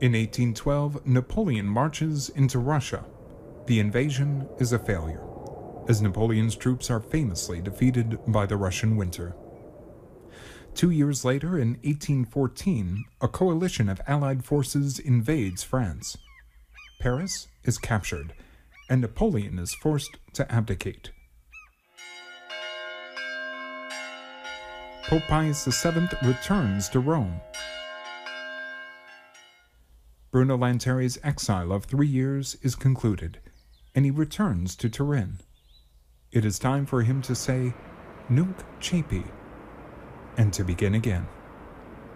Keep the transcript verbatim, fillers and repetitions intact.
In eighteen twelve, Napoleon marches into Russia. The invasion is a failure, as Napoleon's troops are famously defeated by the Russian winter. Two years later, in eighteen fourteen, a coalition of Allied forces invades France. Paris is captured, and Napoleon is forced to abdicate. Pope Pius the seventh returns to Rome. Bruno Lantéri's exile of three years is concluded, and he returns to Turin. It is time for him to say, Nunc Caepi, and to begin again.